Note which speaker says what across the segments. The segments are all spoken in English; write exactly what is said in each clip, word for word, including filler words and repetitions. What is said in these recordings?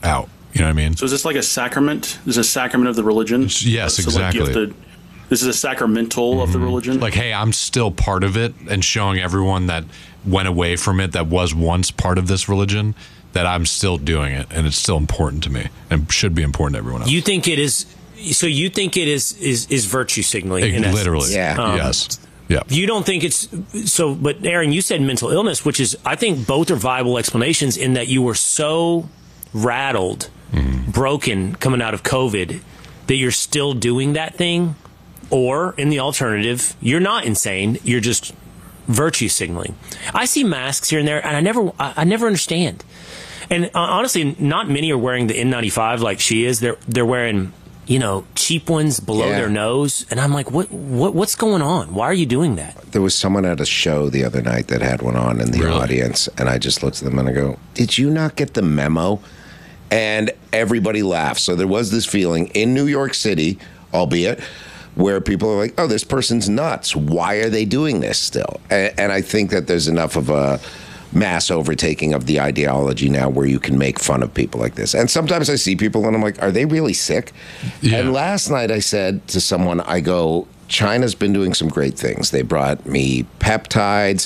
Speaker 1: out. You know what I mean?
Speaker 2: So is this like a sacrament? Is this a sacrament of the religion?
Speaker 1: Yes,
Speaker 2: so
Speaker 1: exactly.
Speaker 2: Like you have to, this is a sacramental mm-hmm. of the religion?
Speaker 1: Like, hey, I'm still part of it, and showing everyone that went away from it, that was once part of this religion, that I'm still doing it, and it's still important to me, and should be important to everyone else.
Speaker 3: You think it is, so you think it is is, is virtue signaling?
Speaker 1: It,
Speaker 3: in
Speaker 1: literally,
Speaker 4: yeah.
Speaker 3: Um,
Speaker 1: yes. Yeah.
Speaker 3: You don't think it's, so, but Aaron, you said mental illness, which is, I think both are viable explanations in that you were so rattled, mm-hmm. broken coming out of COVID that you're still doing that thing, or in the alternative, you're not insane, you're just virtue signaling. I see masks here and there, and I never, I, I never understand. And uh, honestly, not many are wearing the N ninety-five like she is. They're they're wearing, you know, cheap ones below yeah. their nose, and I'm like, what what what's going on? Why are you doing that?
Speaker 4: There was someone at a show the other night that had one on in the really? audience, and I just looked at them and I go, "Did you not get the memo?" And everybody laughed. So there was this feeling in New York City, albeit, where people are like, oh, this person's nuts. Why are they doing this still? And, and I think that there's enough of a mass overtaking of the ideology now where you can make fun of people like this. And sometimes I see people and I'm like, are they really sick? Yeah. And last night I said to someone, I go, China's been doing some great things. They brought me peptides.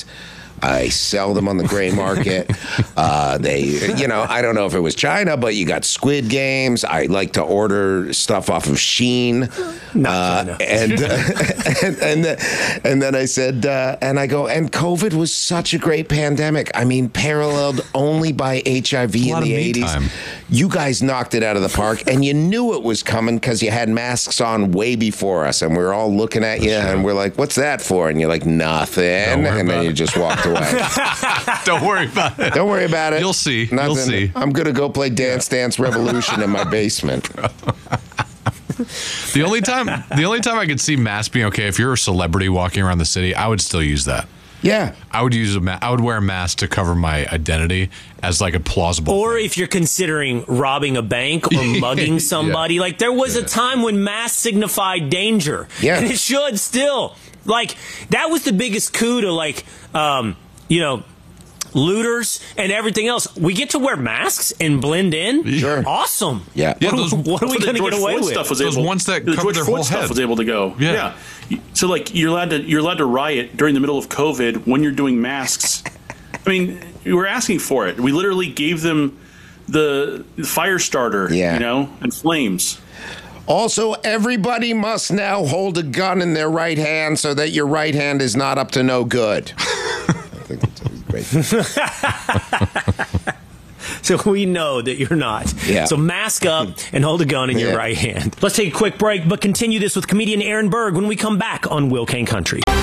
Speaker 4: I sell them on the gray market. Uh, they, you know, I don't know if it was China, but you got Squid Games. I like to order stuff off of Shein.
Speaker 3: Not
Speaker 4: uh,
Speaker 3: China.
Speaker 4: And, and, and, then, and then I said, uh, and I go, and COVID was such a great pandemic. I mean, paralleled only by H I V in the eighties. Time. You guys knocked it out of the park, and you knew it was coming because you had masks on way before us, and we were all looking at you, and we're like, what's that for? And you're like, nothing. And then you just walked away.
Speaker 1: Don't worry about it.
Speaker 4: Don't worry about it.
Speaker 1: You'll see.
Speaker 4: Nothing.
Speaker 1: You'll see.
Speaker 4: I'm going to go play Dance Dance Revolution in my basement.
Speaker 1: The only time the only time I could see masks being okay, if you're a celebrity walking around the city, I would still use that.
Speaker 4: Yeah.
Speaker 1: I would use a ma- I would wear a mask to cover my identity as like a plausible
Speaker 3: Or
Speaker 1: thing.
Speaker 3: if you're considering robbing a bank or mugging somebody. Yeah. Like there was yeah. a time when masks signified danger.
Speaker 4: Yeah.
Speaker 3: And it should still. Like that was the biggest coup to like um, you know, looters and everything else. We get to wear masks and blend in.
Speaker 4: Sure.
Speaker 3: Awesome.
Speaker 4: Yeah.
Speaker 1: yeah
Speaker 3: what,
Speaker 1: those,
Speaker 3: what are we going to get away
Speaker 2: Floyd
Speaker 3: with?
Speaker 2: Stuff was
Speaker 1: those
Speaker 2: able,
Speaker 1: ones that
Speaker 2: the
Speaker 1: cover
Speaker 2: George
Speaker 1: their
Speaker 2: Floyd
Speaker 1: whole
Speaker 2: stuff
Speaker 1: head
Speaker 2: was able to go.
Speaker 1: Yeah.
Speaker 2: yeah. So like you're allowed to you're allowed to riot during the middle of COVID when you're doing masks. I mean, we were asking for it. We literally gave them the fire starter.
Speaker 4: Yeah.
Speaker 2: You know, and flames.
Speaker 4: Also, everybody must now hold a gun in their right hand so that your right hand is not up to no good. I think that's great.
Speaker 3: So we know that you're not.
Speaker 4: Yeah.
Speaker 3: So mask up and hold a gun in your
Speaker 4: yeah.
Speaker 3: right hand. Let's take a quick break, but continue this with comedian Aaron Berg when we come back on Will Kane Country.